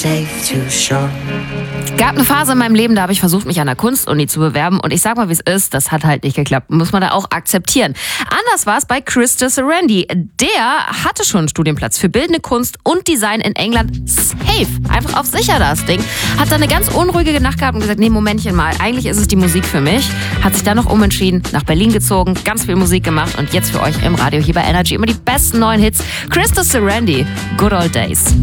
safe, too short. Gab eine Phase in meinem Leben, da habe ich versucht, mich an der Kunstuni zu bewerben und ich sag mal, wie es ist, das hat halt nicht geklappt. Muss man da auch akzeptieren. Anders war es bei Krista Serendi. Der hatte schon einen Studienplatz für bildende Kunst und Design in England. Safe. Einfach auf sicher das Ding. Hat dann eine ganz unruhige Nacht gehabt und gesagt, nee, Momentchen mal, eigentlich ist es die Musik für mich. Hat sich dann noch umentschieden, nach Berlin gezogen, ganz viel Musik gemacht und jetzt für euch im Radio hier bei Energy immer die besten neuen Hits. Krista Serendi, Good Old Days.